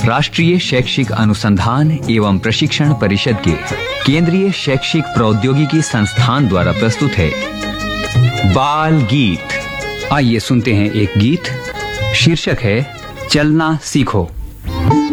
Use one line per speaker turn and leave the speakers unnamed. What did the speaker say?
राष्ट्रीय शैक्षिक अनुसंधान एवं प्रशिक्षण परिषद के केंद्रीय शैक्षिक प्रौद्योगिकी संस्थान द्वारा प्रस्तुत है बाल गीत। आइए सुनते हैं एक गीत। शीर्षक है चलना सीखो।